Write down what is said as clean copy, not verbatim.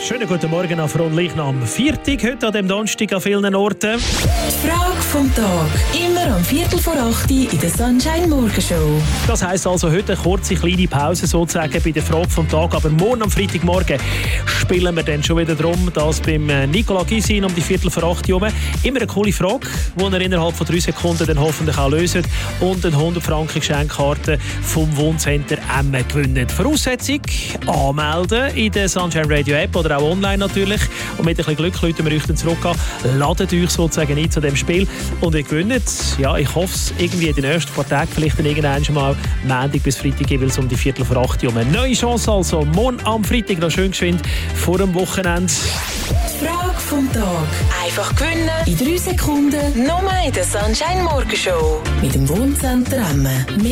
Schönen guten Morgen an Fronleichnam. Viertig heute an dem Donnerstag an vielen Orten. Die Frage vom Tag. Immer am 7:45 in der Sunshine Morgenshow. Das heisst also heute eine kurze kleine Pause sozusagen bei der Frage vom Tag. Aber morgen am Freitagmorgen spielen wir dann schon wieder darum, dass beim Nicola Gysin um die 7:45 herum immer eine coole Frage, die er innerhalb von 3 Sekunden dann hoffentlich auch löst und eine 100 Franken Geschenkkarte vom Wohncenter Emmen gewinnt. Voraussetzung: anmelden in der Sunshine Radio App oder auch online natürlich. Und mit ein bisschen Glück läuten wir euch dann zurück an. Ladet euch sozusagen ein zu dem Spiel und ihr gewinnt. Ja, ich hoffe es irgendwie in den nächsten paar Tagen, vielleicht dann irgendwann schon mal Montag bis Freitag jeweils um die 7:45 um eine neue Chance. Also morgen am Freitag noch schön geschwind vor dem Wochenende. Die Frage vom Tag. Einfach gewinnen in 3 Sekunden. Nur in der Sunshine Morgenshow mit dem Wohncenter Emmen.